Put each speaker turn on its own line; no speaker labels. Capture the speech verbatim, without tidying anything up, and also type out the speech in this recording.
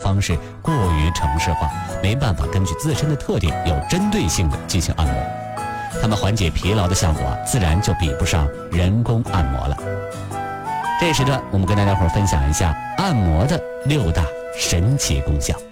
方式过于程式化，没办法根据自身的特点有针对性的进行按摩，它们缓解疲劳的效果啊，自然就比不上人工按摩了。这时段我们跟大家伙分享一下按摩的六大神奇功效。